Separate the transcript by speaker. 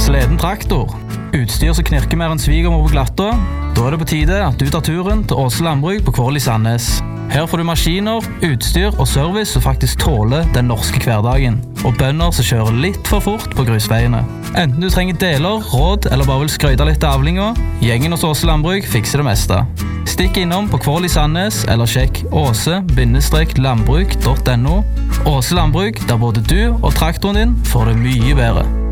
Speaker 1: Sleden traktor. Utstyr som knirker mer enn svigermor på glatta. Da er det på tide at du tar turen til Åse Landbruk på Kvål i Sandnes. Her får du maskiner, utstyr og service som faktisk tåler den norske hverdagen. Og bønder som kjører litt for fort på grusveiene. Enten du trenger deler, råd eller bare vil skryte litt av avlinga, gjengen hos Åse Landbruk fikser det meste. Stikk innom på Kvål i Sandnes eller sjekk åse-landbruk.no. Åse Landbruk, der både du og traktoren din får det mye bedre.